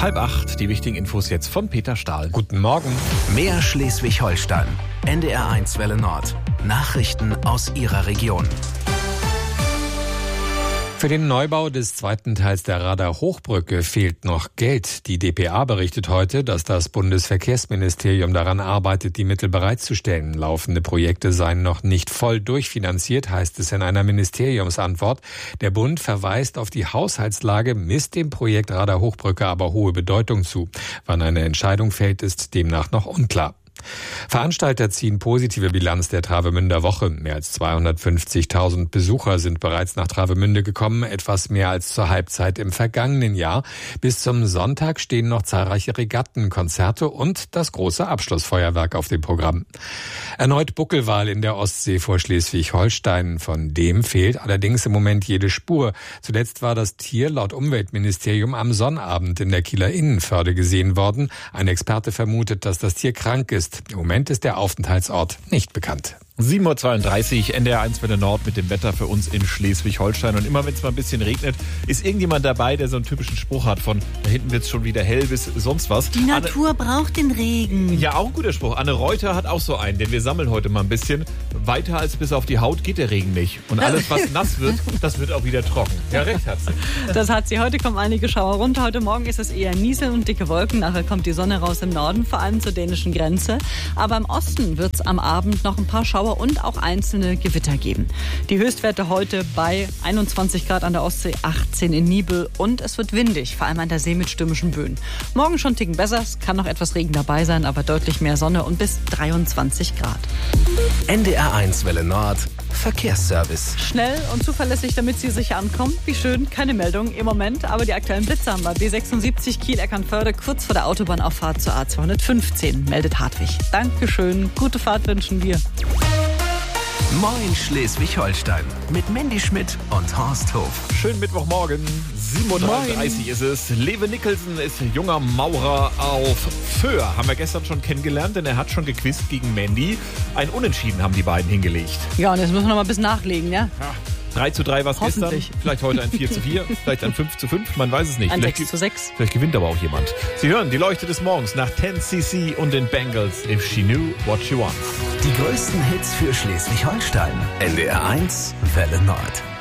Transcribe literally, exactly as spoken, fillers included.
Halb acht, die wichtigen Infos jetzt von Peter Stahl. Guten Morgen. Mehr Schleswig-Holstein. N D R eins Welle Nord. Nachrichten aus Ihrer Region. Für den Neubau des zweiten Teils der Rader Hochbrücke fehlt noch Geld. Die D P A berichtet heute, dass das Bundesverkehrsministerium daran arbeitet, die Mittel bereitzustellen. Laufende Projekte seien noch nicht voll durchfinanziert, heißt es in einer Ministeriumsantwort. Der Bund verweist auf die Haushaltslage, misst dem Projekt Rader Hochbrücke aber hohe Bedeutung zu. Wann eine Entscheidung fällt, ist demnach noch unklar. Veranstalter ziehen positive Bilanz der Travemünder Woche. Mehr als zweihundertfünfzigtausend Besucher sind bereits nach Travemünde gekommen, etwas mehr als zur Halbzeit im vergangenen Jahr. Bis zum Sonntag stehen noch zahlreiche Regatten, Konzerte und das große Abschlussfeuerwerk auf dem Programm. Erneut Buckelwal in der Ostsee vor Schleswig-Holstein. Von dem fehlt allerdings im Moment jede Spur. Zuletzt war das Tier laut Umweltministerium am Sonnabend in der Kieler Innenförde gesehen worden. Ein Experte vermutet, dass das Tier krank ist. Im Moment ist der Aufenthaltsort nicht bekannt. sieben Uhr zweiunddreißig, N D R eins Welle Nord mit dem Wetter für uns in Schleswig-Holstein. Und immer wenn es mal ein bisschen regnet, ist irgendjemand dabei, der so einen typischen Spruch hat von da hinten wird es schon wieder hell bis sonst was. Die Natur Anne, braucht den Regen. Ja, auch ein guter Spruch. Anne Reuter hat auch so einen, denn wir sammeln heute mal ein bisschen. Weiter als bis auf die Haut geht der Regen nicht. Und alles, was nass wird, das wird auch wieder trocken. Ja, recht hat sie. Das hat sie. Heute kommen einige Schauer runter. Heute Morgen ist es eher Nieseln und dicke Wolken. Nachher kommt die Sonne raus im Norden, vor allem zur dänischen Grenze. Aber im Osten wird es am Abend noch ein paar Schauer und auch einzelne Gewitter geben. Die Höchstwerte heute bei einundzwanzig Grad an der Ostsee, achtzehn in Nibel und es wird windig, vor allem an der See mit stürmischen Böen. Morgen schon einen Ticken besser, es kann noch etwas Regen dabei sein, aber deutlich mehr Sonne und bis dreiundzwanzig Grad. N D R eins Welle Nord. Verkehrsservice. Schnell und zuverlässig, damit Sie sicher ankommen. Wie schön, keine Meldung im Moment, aber die aktuellen Blitze haben wir. B sechsundsiebzig Kiel-Eckernförde, kurz vor der Autobahnauffahrt zur A zweihundertfünfzehn, meldet Hartwig. Dankeschön, gute Fahrt wünschen wir. Moin Schleswig-Holstein mit Mandy Schmidt und Horst Hof. Schönen Mittwochmorgen, sieben Uhr dreiunddreißig ist es. Lewe Nicholson ist junger Maurer auf Föhr. Haben wir gestern schon kennengelernt, denn er hat schon gequizt gegen Mandy. Ein Unentschieden haben die beiden hingelegt. Ja, und jetzt müssen wir noch mal ein bisschen nachlegen, ja? Ja. drei zu drei war es gestern, vielleicht heute ein vier zu vier, vielleicht ein fünf zu fünf, man weiß es nicht. Ein vielleicht sechs zu sechs. Vielleicht gewinnt aber auch jemand. Sie hören die Leuchte des Morgens nach ten C C und den Bengals, If She Knew What She Wants. Die größten Hits für Schleswig-Holstein. N D R eins Welle Nord.